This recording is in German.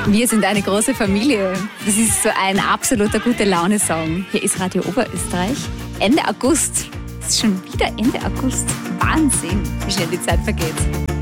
Wir sind eine große Familie. Das ist so ein absoluter Gute-Laune-Song. Hier ist Radio Oberösterreich. Ende August. Es ist schon wieder Ende August. Wahnsinn, wie schnell die Zeit vergeht.